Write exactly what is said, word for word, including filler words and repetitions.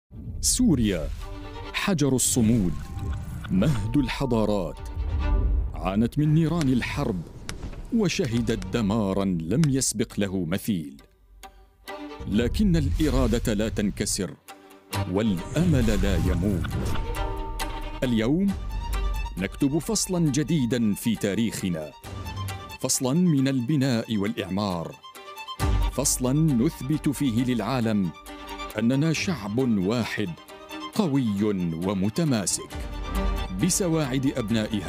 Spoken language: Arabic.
سوريا حجر الصمود، مهد الحضارات، عانت من نيران الحرب وشهدت دماراً لم يسبق له مثيل، لكن الإرادة لا تنكسر والأمل لا يموت. اليوم نكتب فصلاً جديداً في تاريخنا، فصلاً من البناء والإعمار، فصلاً نثبت فيه للعالم أننا شعب واحد قوي ومتماسك بسواعد أبنائها